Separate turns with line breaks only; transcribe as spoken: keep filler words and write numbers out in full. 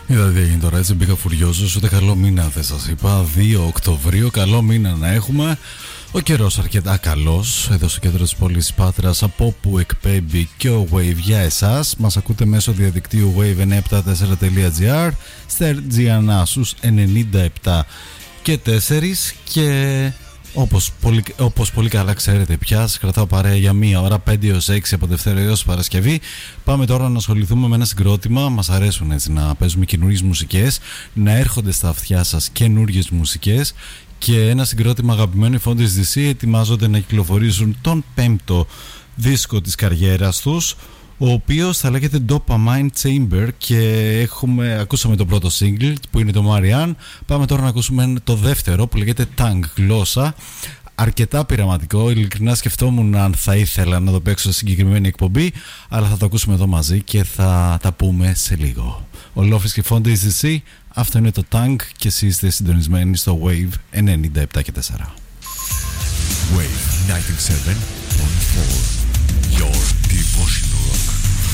Είδατε τι έγινε τώρα, έτσι μπήκα φουριόζος. Ούτε καλό μήνα δεν σας είπα. δύο Οκτωβρίου, καλό μήνα να έχουμε. Ο καιρός αρκετά καλός εδώ στο κέντρο της πόλης Πάτρας, από όπου εκπέμπει και ο Wave για εσάς. Μας ακούτε μέσω διαδικτύου wave εννιακόσια εβδομήντα τέσσερα τελεία gr, στα Giannassus ενενήντα επτά και τέσσερα, και όπως πολύ, όπως πολύ καλά ξέρετε πια, σας κρατάω παρέα για μία ώρα, πέντε έως έξι από Δευτέρα έως Παρασκευή. Πάμε τώρα να ασχοληθούμε με ένα συγκρότημα. Μας αρέσουν έτσι να παίζουμε καινούριες μουσικές, να έρχονται στα αυτιά σας καινούριες μουσικές. Και ένα συγκρότημα αγαπημένο, οι Fountains ντι σι, ετοιμάζονται να κυκλοφορήσουν τον πέμπτο δίσκο της καριέρας τους, ο οποίος θα λέγεται Dopamine Chamber, και έχουμε, ακούσαμε το πρώτο single που είναι το Marianne. Πάμε τώρα να ακούσουμε το δεύτερο που λέγεται Tongue, γλώσσα. Αρκετά πειραματικό, ειλικρινά σκεφτόμουν αν θα ήθελα να το παίξω σε συγκεκριμένη εκπομπή, αλλά θα το ακούσουμε εδώ μαζί και θα τα πούμε σε λίγο. Ο Lofis και Fountains ντι σι, αυτό είναι το Tongue, και εσείς είστε συντονισμένοι στο Wave ενενήντα επτά και τέσσερα.
Wave ενενήντα επτά